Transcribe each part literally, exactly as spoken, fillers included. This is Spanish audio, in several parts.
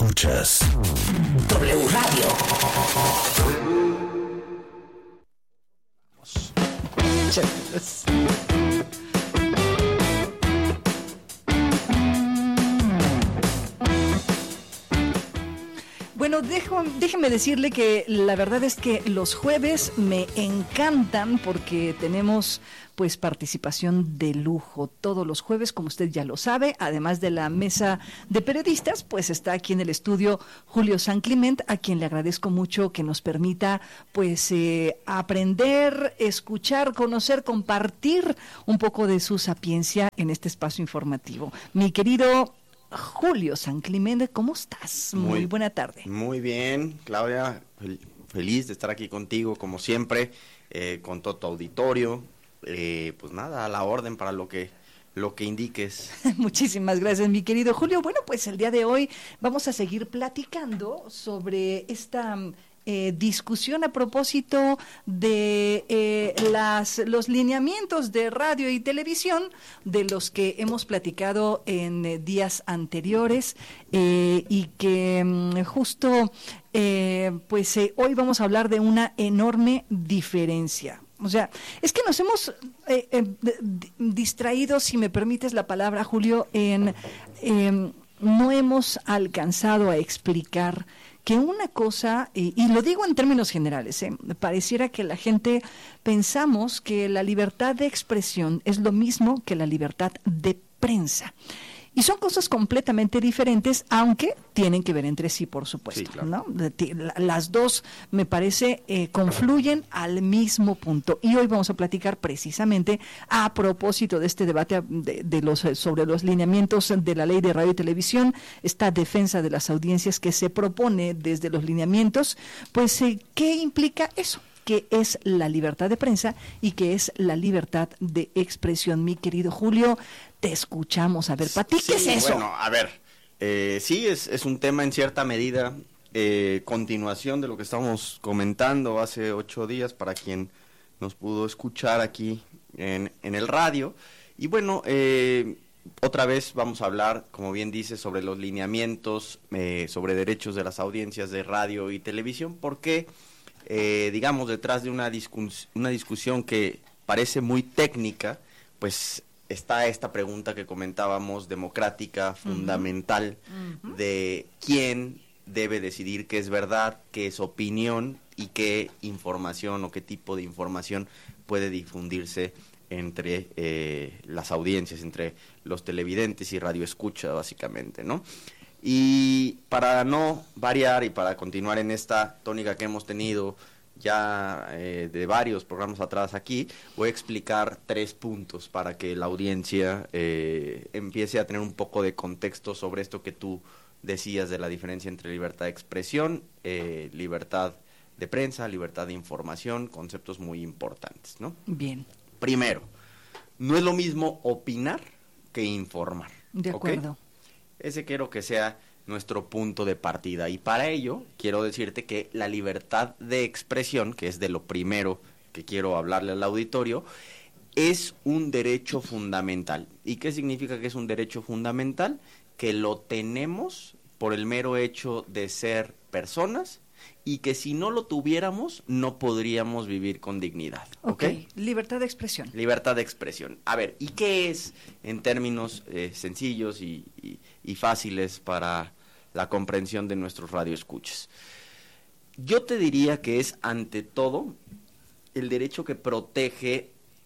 Escuchas W Radio. Bueno, dejo, déjeme decirle que la verdad es que los jueves me encantan porque tenemos pues participación de lujo todos los jueves, como usted ya lo sabe. Además de la mesa de periodistas, pues está aquí en el estudio Julio San Clement, a quien le agradezco mucho que nos permita pues eh, aprender, escuchar, conocer, compartir un poco de su sapiencia en este espacio informativo. Mi querido Julio San Clement, ¿cómo estás? Muy, muy buena tarde. Muy bien, Claudia, fel- feliz de estar aquí contigo, como siempre, eh, con todo tu auditorio, eh, pues nada, a la orden para lo que, lo que indiques. Muchísimas gracias, mi querido Julio. Bueno, pues el día de hoy vamos a seguir platicando sobre esta Eh, discusión a propósito de eh, las los lineamientos de radio y televisión de los que hemos platicado en eh, días anteriores eh, y que mm, justo eh, pues eh, hoy vamos a hablar de una enorme diferencia. O sea, es que nos hemos eh, eh, d- distraído, si me permites la palabra, Julio, en eh, no hemos alcanzado a explicar que una cosa, y, y lo digo en términos generales, ¿eh? pareciera que la gente pensamos que la libertad de expresión es lo mismo que la libertad de prensa. Y son cosas completamente diferentes, aunque tienen que ver entre sí, por supuesto, Sí, claro. ¿no? Las dos, me parece, eh, confluyen al mismo punto. Y hoy vamos a platicar precisamente a propósito de este debate de, de los, sobre los lineamientos de la Ley de Radio y Televisión, esta defensa de las audiencias que se propone desde los lineamientos, pues, eh, ¿qué implica eso? ¿Qué es la libertad de prensa y qué es la libertad de expresión? Mi querido Julio, te escuchamos. A ver, ¿para ti qué Sí, es eso? Bueno, a ver, eh, sí, es, es un tema en cierta medida, eh, continuación de lo que estábamos comentando hace ocho días para quien nos pudo escuchar aquí en, en el radio. Y bueno, eh, otra vez vamos a hablar, como bien dices, sobre los lineamientos, eh, sobre derechos de las audiencias de radio y televisión, porque Eh, digamos, detrás de una, discus- una discusión que parece muy técnica, pues está esta pregunta que comentábamos, democrática, fundamental, uh-huh. de quién debe decidir qué es verdad, qué es opinión y qué información o qué tipo de información puede difundirse entre eh, las audiencias, entre los televidentes y radioescucha, básicamente, ¿no? Y para no variar y para continuar en esta tónica que hemos tenido ya eh, de varios programas atrás aquí, voy a explicar tres puntos para que la audiencia eh, empiece a tener un poco de contexto sobre esto que tú decías de la diferencia entre libertad de expresión, eh, libertad de prensa, libertad de información, conceptos muy importantes, ¿no? Bien. Primero, no es lo mismo opinar que informar. De acuerdo. ¿Okay? Ese quiero que sea nuestro punto de partida. Y para ello, quiero decirte que la libertad de expresión, que es de lo primero que quiero hablarle al auditorio, es un derecho fundamental. ¿Y qué significa que es un derecho fundamental? Que lo tenemos por el mero hecho de ser personas y que si no lo tuviéramos, no podríamos vivir con dignidad. Ok, ¿Okay? Libertad de expresión. Libertad de expresión. A ver, ¿y qué es en términos eh, sencillos y, y, y fáciles para la comprensión de nuestros radioescuchas? Yo te diría que es, ante todo, el derecho que protege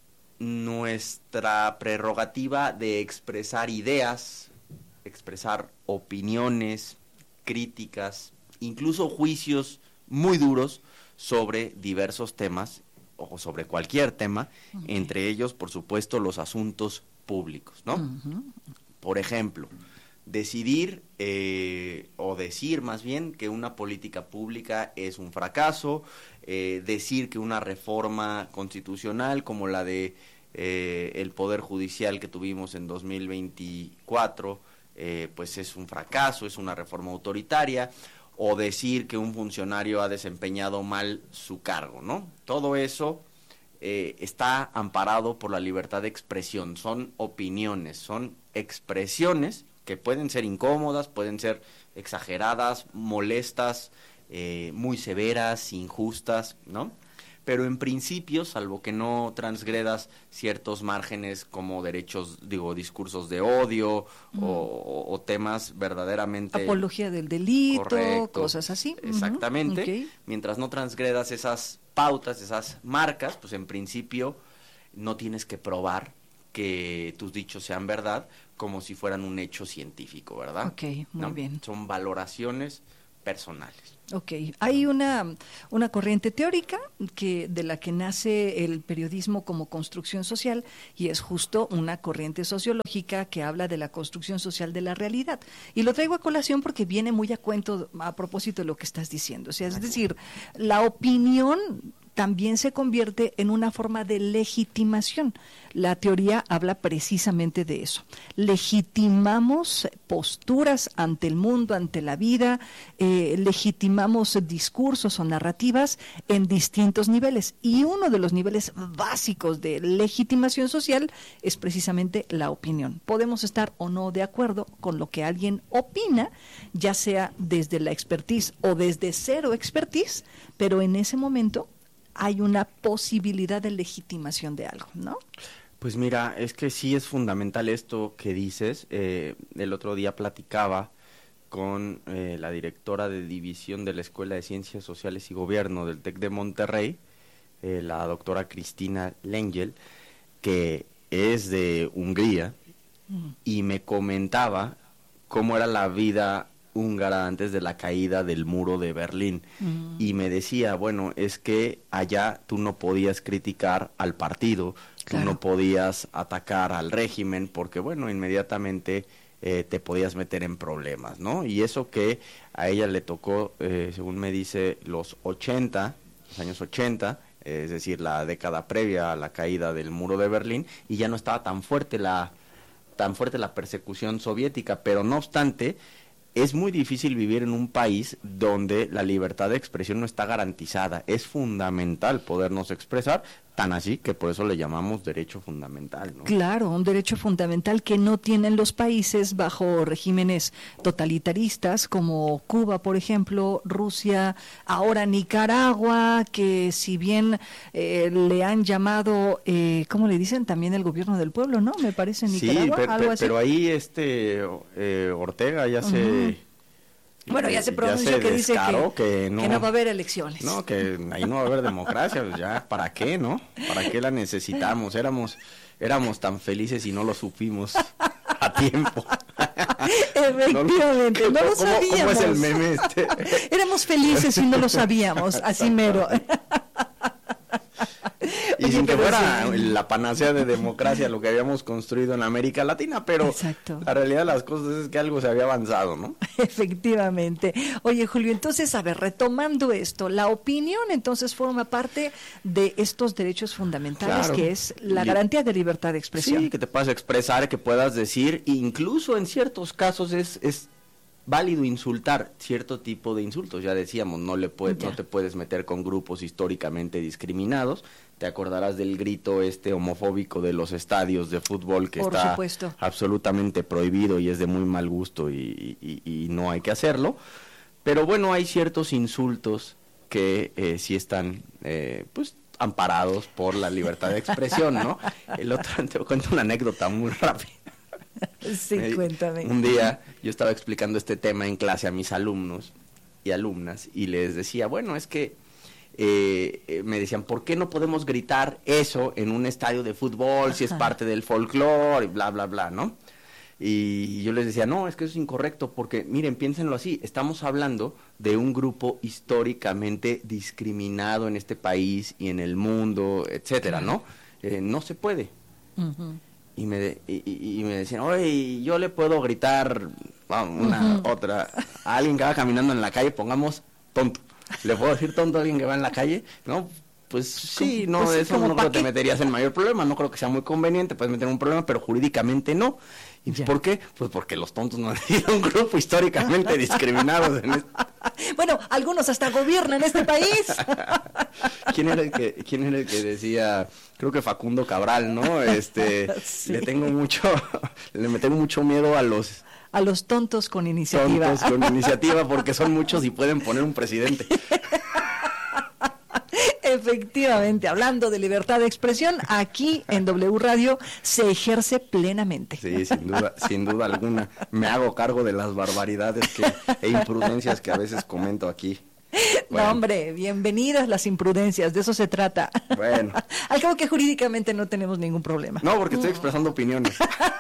nuestra prerrogativa de expresar ideas, expresar opiniones, críticas, incluso juicios muy duros sobre diversos temas o sobre cualquier tema, okay. Entre ellos, por supuesto, los asuntos públicos, ¿no? Uh-huh. Por ejemplo, decidir eh, o decir más bien que una política pública es un fracaso, eh, decir que una reforma constitucional como la de eh, el Poder Judicial que tuvimos en dos mil veinticuatro, eh, pues es un fracaso, es una reforma autoritaria, o decir que un funcionario ha desempeñado mal su cargo, ¿no? Todo eso eh, está amparado por la libertad de expresión, son opiniones, son expresiones que pueden ser incómodas, pueden ser exageradas, molestas, eh, muy severas, injustas, ¿no? Pero en principio, salvo que no transgredas ciertos márgenes como derechos, digo, discursos de odio mm. o, o temas verdaderamente... Apología del delito, correcto, cosas así. Exactamente. Uh-huh. Okay. Mientras no transgredas esas pautas, esas marcas, pues en principio no tienes que probar que tus dichos sean verdad como si fueran un hecho científico, ¿verdad? Ok, muy ¿no? bien. Son valoraciones personales. Ok, hay una, una corriente teórica que de la que nace el periodismo como construcción social y es justo una corriente sociológica que habla de la construcción social de la realidad. Y lo traigo a colación porque viene muy a cuento a propósito de lo que estás diciendo. O sea, es decir, la opinión también se convierte en una forma de legitimación. La teoría habla precisamente de eso. Legitimamos posturas ante el mundo, ante la vida, eh, legitimamos discursos o narrativas en distintos niveles. Y uno de los niveles básicos de legitimación social es precisamente la opinión. Podemos estar o no de acuerdo con lo que alguien opina, ya sea desde la expertise o desde cero expertise, pero en ese momento hay una posibilidad de legitimación de algo, ¿no? Pues mira, es que sí es fundamental esto que dices. Eh, el otro día platicaba con eh, la directora de división de la Escuela de Ciencias Sociales y Gobierno del TEC de Monterrey, eh, la doctora Cristina Lengel, que es de Hungría, mm. y me comentaba cómo era la vida húngara antes de la caída del muro de Berlín. Mm. Y me decía, bueno, es que allá tú no podías criticar al partido, claro. Tú no podías atacar al régimen, porque bueno, inmediatamente eh, te podías meter en problemas, ¿no? Y eso que a ella le tocó, eh, según me dice, los ochenta, los años ochenta, eh, es decir, la década previa a la caída del muro de Berlín, y ya no estaba tan fuerte la, tan fuerte la persecución soviética, pero no obstante, es muy difícil vivir en un país donde la libertad de expresión no está garantizada. Es fundamental podernos expresar, tan así que por eso le llamamos derecho fundamental, ¿no? Claro, un derecho fundamental que no tienen los países bajo regímenes totalitaristas como Cuba, por ejemplo, Rusia, ahora Nicaragua, que si bien eh, le han llamado, eh, ¿cómo le dicen? También el gobierno del pueblo, ¿no? Me parece Nicaragua, sí, pero, algo así. Pero ahí este eh, Ortega ya se... Uh-huh. Bueno, ya se pronunció que dice que, que, no, que no va a haber elecciones. No, que ahí no va a haber democracia, pues ya, ¿para qué, no? ¿Para qué la necesitamos? Éramos éramos tan felices y no lo supimos a tiempo. Efectivamente, no, no lo ¿cómo, sabíamos. ¿Cómo es el meme este? Éramos felices y no lo sabíamos, así mero. Y sin que fuera sí. la panacea de democracia lo que habíamos construido en América Latina, pero Exacto. La realidad de las cosas es que algo se había avanzado, ¿no? Efectivamente. Oye, Julio, entonces, a ver, retomando esto, la opinión entonces forma parte de estos derechos fundamentales, claro. que es la y, garantía de libertad de expresión. Sí, que te puedas expresar, que puedas decir, incluso en ciertos casos es... es válido insultar cierto tipo de insultos, ya decíamos, no le puedes, no te puedes meter con grupos históricamente discriminados. Te acordarás del grito este homofóbico de los estadios de fútbol que Por está supuesto. absolutamente prohibido y es de muy mal gusto y, y, y no hay que hacerlo. Pero bueno, hay ciertos insultos que eh, sí están, eh, pues, amparados por la libertad de expresión, ¿no? El otro, te cuento una anécdota muy rápida. Sí, me, cuéntame. Un día yo estaba explicando este tema en clase a mis alumnos y alumnas y les decía, bueno, es que eh, eh, me decían, ¿por qué no podemos gritar eso en un estadio de fútbol si es parte del folclore y bla, bla, bla, ¿no? Y yo les decía, no, es que eso es incorrecto porque, miren, piénsenlo así, estamos hablando de un grupo históricamente discriminado en este país y en el mundo, etcétera, ¿no? Eh, no se puede. Uh-huh. Y me, y, y me decían, oye, yo le puedo gritar vamos, una uh-huh. otra a alguien que va caminando en la calle, pongamos tonto. ¿Le puedo decir tonto a alguien que va en la calle? No, pues sí, no, pues, eso no creo que te meterías en mayor problema, no creo que sea muy conveniente, puedes meter un problema, pero jurídicamente no. ¿Y yeah. por qué? Pues porque los tontos no han sido un grupo históricamente discriminados en este... Bueno, algunos hasta gobiernan este país. ¿Quién era el que, quién era el que decía, creo que Facundo Cabral, ¿no? Este, sí. le tengo mucho, le me tengo mucho miedo a los a los tontos con iniciativa. Tontos con iniciativa, porque son muchos y pueden poner un presidente. Efectivamente, hablando de libertad de expresión, aquí en W Radio se ejerce plenamente. Sí, sin duda, sin duda alguna. Me hago cargo de las barbaridades que, e imprudencias que a veces comento aquí. Bueno. No, hombre, bienvenidas las imprudencias, de eso se trata. Bueno. Al cabo que jurídicamente no tenemos ningún problema. No, porque estoy expresando opiniones.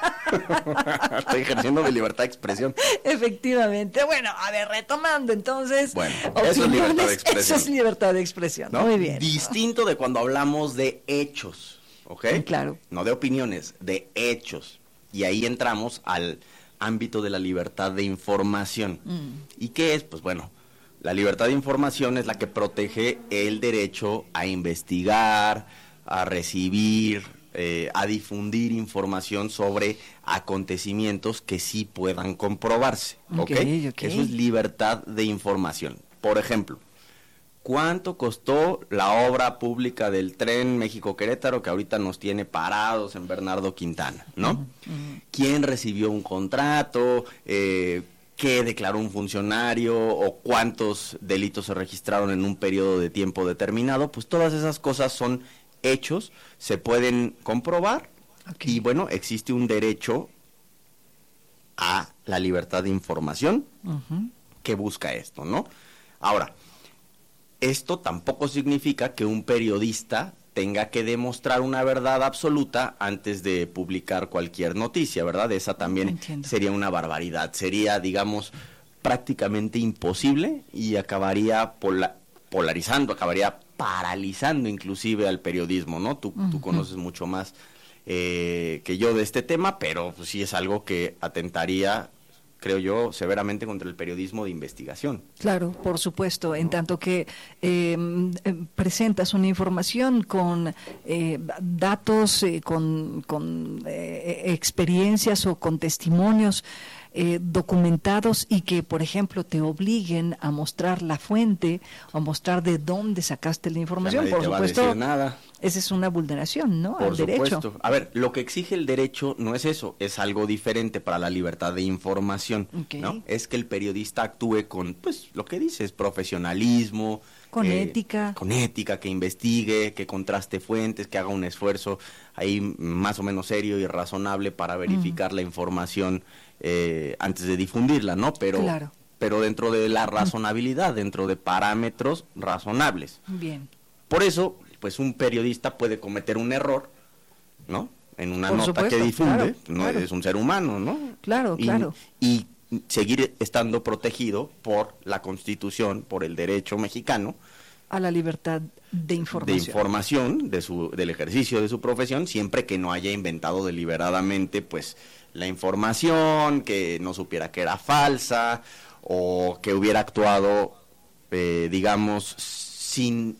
Estoy ejerciendo mi libertad de expresión. Efectivamente. Bueno, a ver, retomando entonces. Bueno, eso es libertad de expresión. Eso es libertad de expresión. ¿No? Muy bien. Distinto de cuando hablamos de hechos, ¿ok? Claro. No de opiniones, de hechos. Y ahí entramos al ámbito de la libertad de información. Mm. ¿Y qué es? Pues bueno, la libertad de información es la que protege el derecho a investigar, a recibir, eh, a difundir información sobre acontecimientos que sí puedan comprobarse. ¿Ok? Okay, okay. Eso es libertad de información. Por ejemplo, ¿cuánto costó la obra pública del tren México-Querétaro que ahorita nos tiene parados en Bernardo Quintana, ¿no? Uh-huh, uh-huh. ¿Quién recibió un contrato? Eh, ¿Qué declaró un funcionario? ¿O cuántos delitos se registraron en un periodo de tiempo determinado? Pues todas esas cosas son hechos, se pueden comprobar. Okay. Y bueno, existe un derecho a la libertad de información uh-huh. que busca esto, ¿no? Ahora, esto tampoco significa que un periodista tenga que demostrar una verdad absoluta antes de publicar cualquier noticia, ¿verdad? Esa también Entiendo. Sería una barbaridad, sería, digamos, prácticamente imposible y acabaría pola- polarizando, acabaría paralizando inclusive al periodismo, ¿no? Tú, uh-huh. tú conoces mucho más eh, que yo de este tema, pero pues, sí es algo que atentaría, creo yo, severamente contra el periodismo de investigación. Claro, por supuesto, en tanto que eh, presentas una información con eh, datos, eh, con, con eh, experiencias o con testimonios eh, documentados y que, por ejemplo, te obliguen a mostrar la fuente o a mostrar de dónde sacaste la información, por supuesto, nada. Esa es una vulneración, ¿no? Por al supuesto. derecho. A ver, lo que exige el derecho no es eso, es algo diferente para la libertad de información, okay. ¿no? Es que el periodista actúe con, pues, lo que dices, profesionalismo, con eh, ética, con ética, que investigue, que contraste fuentes, que haga un esfuerzo ahí más o menos serio y razonable para verificar uh-huh. la información eh, antes de difundirla, ¿no? Pero, claro. pero dentro de la razonabilidad, dentro de parámetros razonables. Bien. Por eso, pues un periodista puede cometer un error, ¿no? En una Por nota supuesto, que difunde, claro, no claro. es un ser humano, ¿no? Claro, y, claro. Y seguir estando protegido por la Constitución, por el derecho mexicano a la libertad de información. De información de su del ejercicio de su profesión, siempre que no haya inventado deliberadamente, pues, la información, que no supiera que era falsa o que hubiera actuado, eh, digamos, sin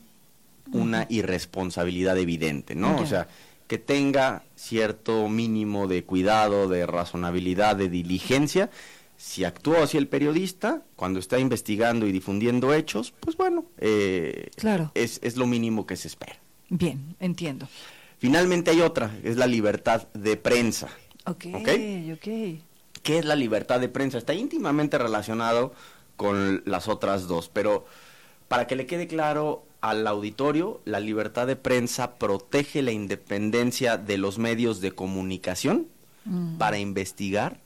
una irresponsabilidad evidente, ¿no? Okay. O sea, que tenga cierto mínimo de cuidado, de razonabilidad, de diligencia. Si actuó así el periodista, cuando está investigando y difundiendo hechos, pues bueno, eh, claro. es, es lo mínimo que se espera. Bien, entiendo. Finalmente hay otra, es la libertad de prensa. Ok, ok. ¿Qué es la libertad de prensa? Está íntimamente relacionado con las otras dos, pero para que le quede claro al auditorio, la libertad de prensa protege la independencia de los medios de comunicación mm. para investigar,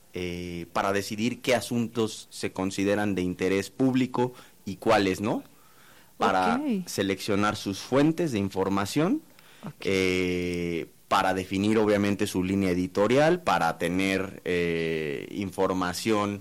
eh, para decidir qué asuntos se consideran de interés público y cuáles no, para okay. seleccionar sus fuentes de información, okay. eh, para definir obviamente su línea editorial, para tener eh, información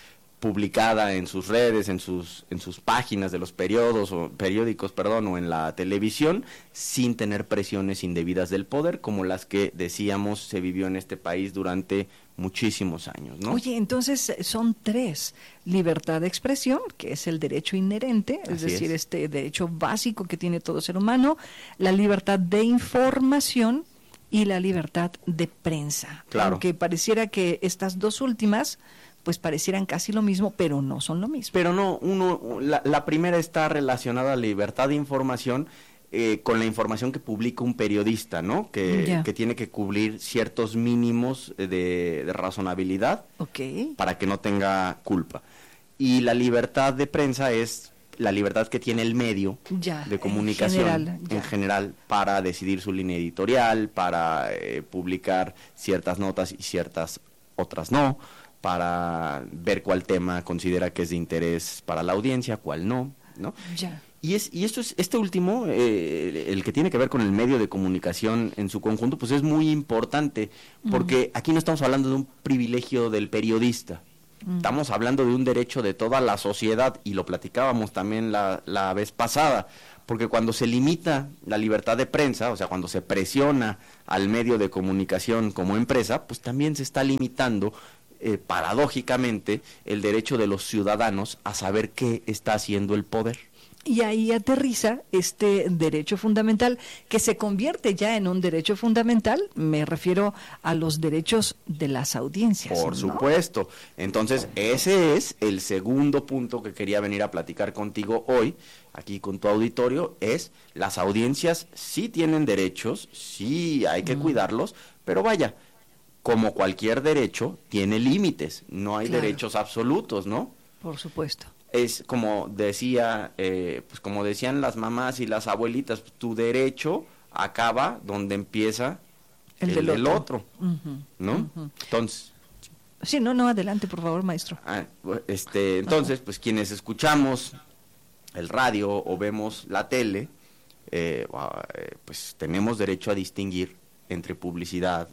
publicada en sus redes, en sus en sus páginas de los periódicos o periódicos, perdón, o en la televisión, sin tener presiones indebidas del poder, como las que decíamos se vivió en este país durante muchísimos años, ¿no? Oye, entonces son tres: libertad de expresión, que es el derecho inherente, es Así decir, es. este derecho básico que tiene todo ser humano; la libertad de información y la libertad de prensa. Claro. Aunque pareciera que estas dos últimas pues parecieran casi lo mismo, pero no son lo mismo. Pero no, uno, la, la primera está relacionada a la libertad de información, eh, con la información que publica un periodista, ¿no? Que, yeah. que tiene que cubrir ciertos mínimos de, de razonabilidad okay. para que no tenga culpa. Y la libertad de prensa es la libertad que tiene el medio ya, de comunicación en general, en general para decidir su línea editorial, para eh, publicar ciertas notas y ciertas otras no, para ver cuál tema considera que es de interés para la audiencia, cuál no, ¿no? Ya. Y es y esto es este último, eh, el que tiene que ver con el medio de comunicación en su conjunto, pues es muy importante, porque mm. aquí no estamos hablando de un privilegio del periodista. Estamos hablando de un derecho de toda la sociedad, y lo platicábamos también la, la vez pasada, porque cuando se limita la libertad de prensa, o sea, cuando se presiona al medio de comunicación como empresa, pues también se está limitando, eh, paradójicamente, el derecho de los ciudadanos a saber qué está haciendo el poder. Y ahí aterriza este derecho fundamental, que se convierte ya en un derecho fundamental, me refiero a los derechos de las audiencias. Por ¿no? supuesto. Entonces, ese es el segundo punto que quería venir a platicar contigo hoy, aquí con tu auditorio, es las audiencias sí tienen derechos, sí hay que mm. cuidarlos, pero vaya, como cualquier derecho, tiene límites, no hay claro. derechos absolutos, ¿no? Por supuesto. Es como decía, eh, pues como decían las mamás y las abuelitas, tu derecho acaba donde empieza el, el del, del otro, otro uh-huh, ¿no? Uh-huh. Entonces, sí, no, no, adelante, por favor, maestro. Ah, este, entonces, uh-huh. pues quienes escuchamos el radio o vemos la tele, eh, pues tenemos derecho a distinguir entre publicidad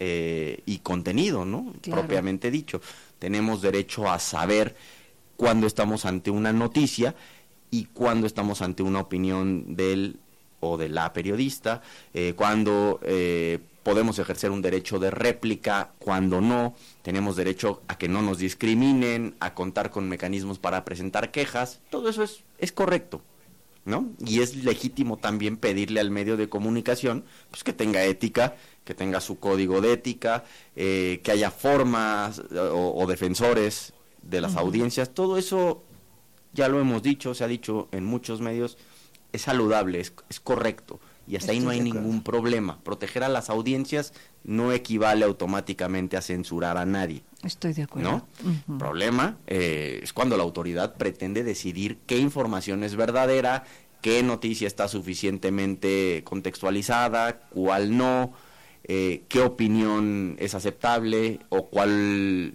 eh, y contenido, ¿no? Claro. Propiamente dicho, tenemos derecho a saber cuando estamos ante una noticia y cuando estamos ante una opinión del o de la periodista, eh, cuando eh, podemos ejercer un derecho de réplica, cuando no, tenemos derecho a que no nos discriminen, a contar con mecanismos para presentar quejas, todo eso es, es correcto, ¿no? Y es legítimo también pedirle al medio de comunicación pues que tenga ética, que tenga su código de ética, eh, que haya formas o, o defensores de las uh-huh. audiencias, todo eso ya lo hemos dicho, se ha dicho en muchos medios, es saludable, es, es correcto, y hasta Estoy ahí no hay ningún problema. Proteger a las audiencias no equivale automáticamente a censurar a nadie. Estoy de acuerdo. ¿No? Uh-huh. Problema eh, es cuando la autoridad pretende decidir qué información es verdadera, qué noticia está suficientemente contextualizada, cuál no, eh, qué opinión es aceptable o cuál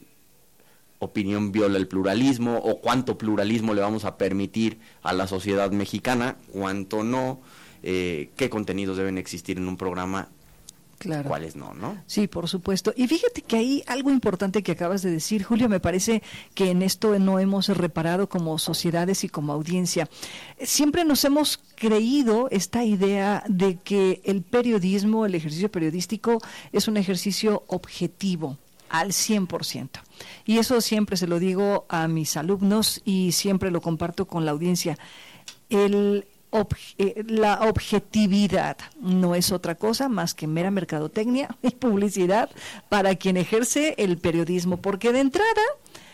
opinión viola el pluralismo, o cuánto pluralismo le vamos a permitir a la sociedad mexicana, cuánto no, eh, qué contenidos deben existir en un programa, claro. cuáles no, ¿no? Sí, por supuesto. Y fíjate que hay algo importante que acabas de decir, Julio, me parece que en esto no hemos reparado como sociedades y como audiencia. Siempre nos hemos creído esta idea de que el periodismo, el ejercicio periodístico, es un ejercicio objetivo al cien por ciento. Y eso siempre se lo digo a mis alumnos y siempre lo comparto con la audiencia. El, ob, eh, la objetividad no es otra cosa más que mera mercadotecnia y publicidad para quien ejerce el periodismo, porque de entrada,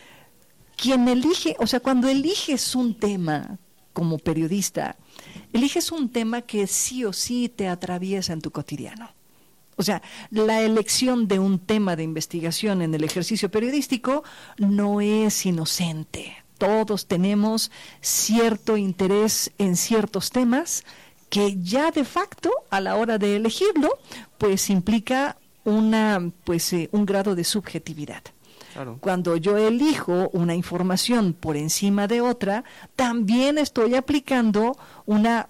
quien elige, o sea, cuando eliges un tema como periodista, eliges un tema que sí o sí te atraviesa en tu cotidiano. O sea, la elección de un tema de investigación en el ejercicio periodístico no es inocente. Todos tenemos cierto interés en ciertos temas que ya de facto, a la hora de elegirlo, pues implica una, pues, eh, un grado de subjetividad. Claro. Cuando yo elijo una información por encima de otra, también estoy aplicando una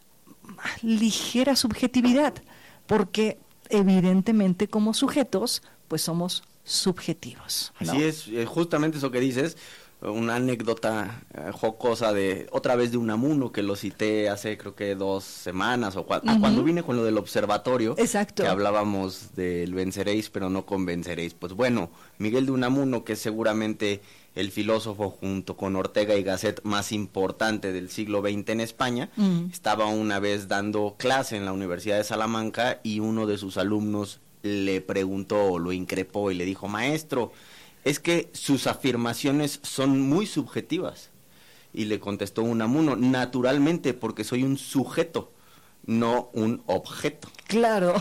ligera subjetividad, porque evidentemente como sujetos pues somos subjetivos, ¿no? Así es, justamente eso que dices, una anécdota eh, jocosa de otra vez de Unamuno, que lo cité hace creo que dos semanas o cua- uh-huh. ah, cuando vine con lo del observatorio. Exacto. Que hablábamos del venceréis pero no convenceréis. Pues bueno, Miguel de Unamuno, que es seguramente el filósofo junto con Ortega y Gasset más importante del siglo veinte en España, uh-huh. estaba una vez dando clase en la Universidad de Salamanca y uno de sus alumnos le preguntó o lo increpó y le dijo: maestro, es que sus afirmaciones son muy subjetivas. Y le contestó Unamuno: naturalmente, porque soy un sujeto, no un objeto. Claro.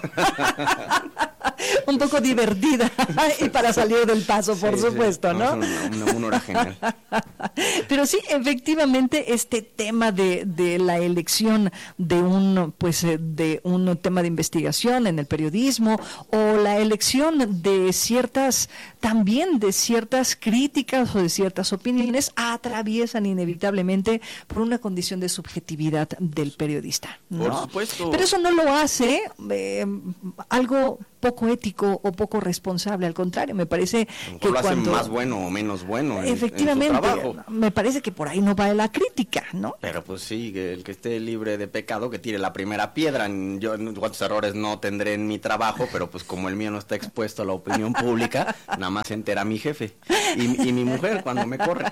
Un poco divertida y para salir del paso, por Sí, supuesto, sí. ¿no? No, es una, una, una hora genial. Pero sí, efectivamente, este tema de, de la elección de un, pues, eh, de un tema de investigación en el periodismo, o la elección de ciertas, también de ciertas críticas o de ciertas opiniones, atraviesan inevitablemente por una condición de subjetividad del periodista, ¿no? Por supuesto. Pero eso no lo hace eh, algo poco ético o poco responsable, al contrario, me parece que lo hacen cuando... más bueno o menos bueno en, Efectivamente, en su trabajo. me parece que por ahí no va la crítica, ¿no? Pero pues sí, que el que esté libre de pecado, que tire la primera piedra. Yo cuántos errores no tendré en mi trabajo, pero pues como el mío no está expuesto a la opinión pública, nada más se entera mi jefe y, y mi mujer cuando me corre.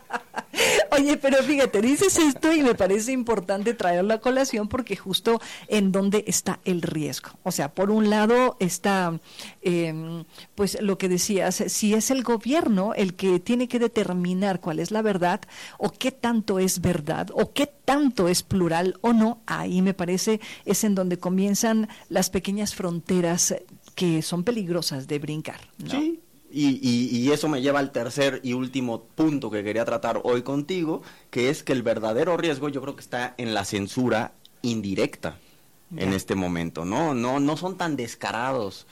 Oye, pero fíjate, dices esto y me parece importante traerlo a colación porque justo en dónde está el riesgo. O sea, por un lado está, eh, pues lo que decías, si es el gobierno el que tiene que determinar cuál es la verdad o qué tanto es verdad o qué tanto es plural o no, ahí me parece es en donde comienzan las pequeñas fronteras que son peligrosas de brincar, ¿no? Sí. Y, y, y eso me lleva al tercer y último punto que quería tratar hoy contigo, que es que el verdadero riesgo yo creo que está en la censura indirecta ya. En este momento, ¿no? No, no son tan descarados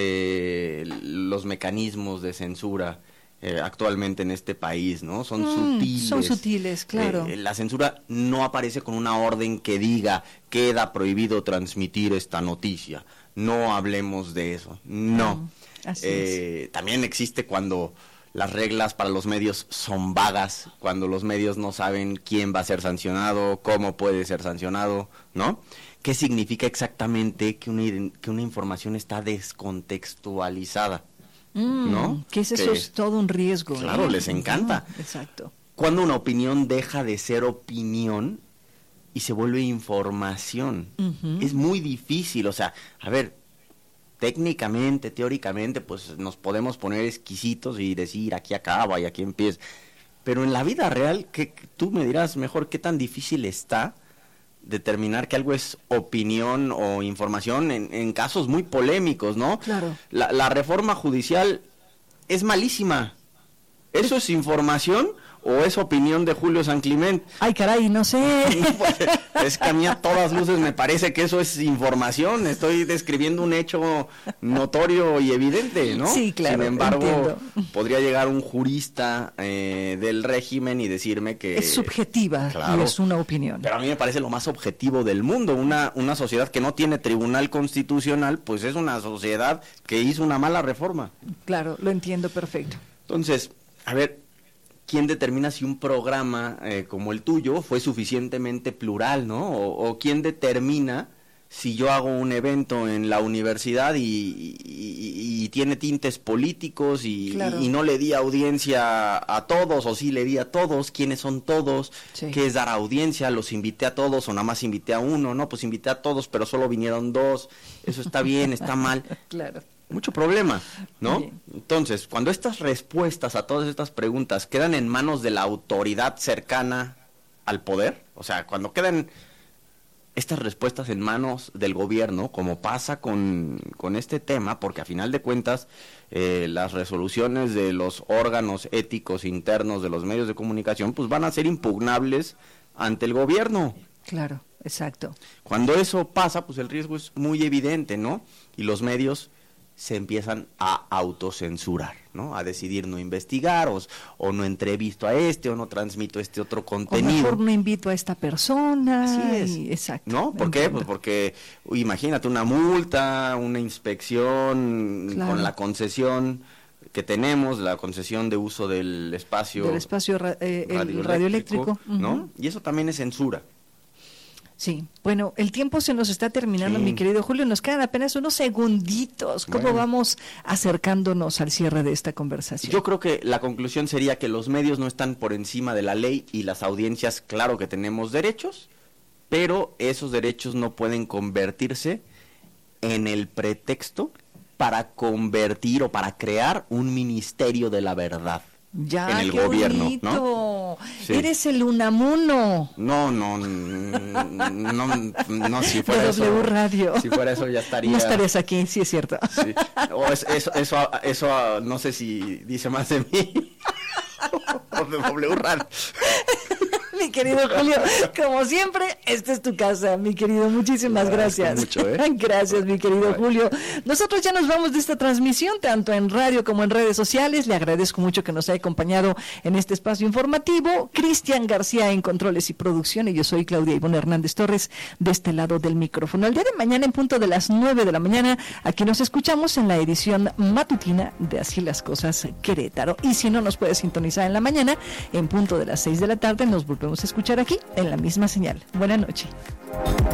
eh, los mecanismos de censura eh, actualmente en este país, ¿no? Son mm, sutiles. Son sutiles, claro. Eh, la censura no aparece con una orden que diga queda prohibido transmitir esta noticia. No hablemos de eso, no. Mm. Así Eh, es. También existe cuando las reglas para los medios son vagas, cuando los medios no saben quién va a ser sancionado, cómo puede ser sancionado, ¿no? ¿Qué significa exactamente que una, que una información está descontextualizada? Mm, ¿no? Que eso que, es todo un riesgo. Claro, ¿eh? les encanta. Uh-huh. Exacto. Cuando una opinión deja de ser opinión y se vuelve información. Uh-huh. Es muy difícil, o sea, a ver, técnicamente, teóricamente, pues nos podemos poner exquisitos y decir aquí acaba y aquí empieza. Pero en la vida real, que tú me dirás mejor qué tan difícil está determinar que algo es opinión o información en, en casos muy polémicos, ¿no? Claro. La, la reforma judicial es malísima. ¿Eso es información o es opinión de Julio San Clemente? Ay, caray, no sé. Pues, es que a mí a todas luces me parece que eso es información. Estoy describiendo un hecho notorio y evidente, ¿no? Sí, claro. Sin embargo, entiendo. podría llegar un jurista eh, del régimen y decirme que... Es subjetiva, claro, y es una opinión. Pero a mí me parece lo más objetivo del mundo. Una, una sociedad que no tiene tribunal constitucional, pues es una sociedad que hizo una mala reforma. Claro, lo entiendo perfecto. Entonces, a ver, ¿quién determina si un programa eh, como el tuyo fue suficientemente plural, ¿no? O, o quién determina si yo hago un evento en la universidad y, y, y, y tiene tintes políticos y, claro. y, y no le di audiencia a todos, o sí le di a todos? ¿Quiénes son todos? Sí. ¿Qué es dar audiencia? ¿Los invité a todos o nada más invité a uno? No, pues invité a todos, pero solo vinieron dos. ¿Eso está bien, está mal? Claro. Mucho problema, ¿no? Bien. Entonces, cuando estas respuestas a todas estas preguntas quedan en manos de la autoridad cercana al poder, o sea, cuando quedan estas respuestas en manos del gobierno, como pasa con, con este tema, porque a final de cuentas eh, las resoluciones de los órganos éticos internos de los medios de comunicación, pues van a ser impugnables ante el gobierno. Claro, exacto. Cuando eso pasa, pues el riesgo es muy evidente, ¿no? Y los medios se empiezan a autocensurar, ¿no? A decidir no investigar o, o no entrevisto a este o no transmito este otro contenido. O mejor no invito a esta persona. Así es. Y, exacto. ¿No? ¿Por qué? Pues porque uy, imagínate una multa, una inspección claro. con la concesión que tenemos, la concesión de uso del espacio del espacio ra eh, el radioeléctrico, ¿no? Uh-huh. Y eso también es censura. Sí, bueno, el tiempo se nos está terminando, sí. mi querido Julio, nos quedan apenas unos segunditos. ¿Cómo bueno. vamos acercándonos al cierre de esta conversación? Yo creo que la conclusión sería que los medios no están por encima de la ley y las audiencias, claro que tenemos derechos, pero esos derechos no pueden convertirse en el pretexto para convertir o para crear un ministerio de la verdad. Ya, en el qué gobierno, bonito. ¿no? Sí. Eres el Unamuno. No, no, no, no, no, si fuera de eso. W Radio. Si fuera eso ya estaría. No estarías aquí, sí es cierto. Sí. O es, eso, eso, eso, no sé si dice más de mí o de W Radio. Mi querido Julio, como siempre, esta es tu casa, mi querido. Muchísimas gracias. Mucho, ¿eh? Gracias, mi querido Bye. Julio. Nosotros ya nos vamos de esta transmisión, tanto en radio como en redes sociales. Le agradezco mucho que nos haya acompañado en este espacio informativo. Cristian García en controles y producción, y yo soy Claudia Ivonne Hernández Torres, de este lado del micrófono. El día de mañana, en punto de las nueve de la mañana, aquí nos escuchamos en la edición matutina de Así las Cosas Querétaro. Y si no nos puede sintonizar en la mañana, en punto de las seis de la tarde, nos volvemos a escuchar aquí en la misma señal. Buenas noches.